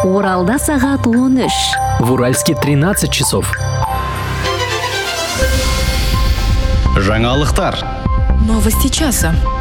Уралда сағат 13. В Уральске 13 часов. Жаңалықтар. Новости часа.